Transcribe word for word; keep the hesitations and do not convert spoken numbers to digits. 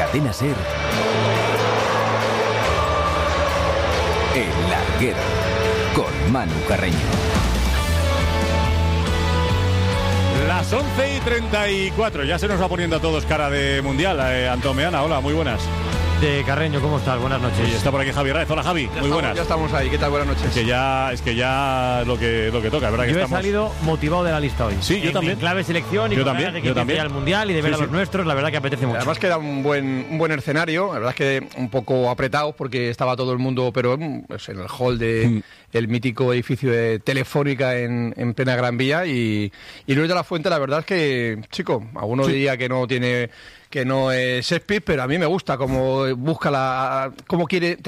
Cadena SER, El Larguero, con Manu Carreño. Las once y treinta y cuatro, ya se nos va poniendo a todos cara de mundial. Eh, Antón Meana, hola, muy buenas. De Carreño, ¿cómo estás? Buenas noches. Y está por aquí Javi Raez. Hola, Javi, ya muy estamos, buenas. Ya estamos ahí, ¿qué tal? Buenas noches. Es que ya, es que ya lo que lo que toca, ¿verdad? Que yo estamos... he salido motivado de la lista hoy. Sí, yo en también. Mi clave selección y yo con también, ganas de yo que también. empiece al mundial y de ver Sí, a los sí. nuestros, la verdad que apetece mucho. Además que era un buen un buen escenario, la verdad es que un poco apretado porque estaba todo el mundo, pero pues, en el hall de Mm. el mítico edificio de Telefónica en, en plena Gran Vía y, y Luis de la Fuente, la verdad es que, chico, alguno Sí. diría que no tiene que no es Shakespeare, pero a mí me gusta cómo busca la cómo quiere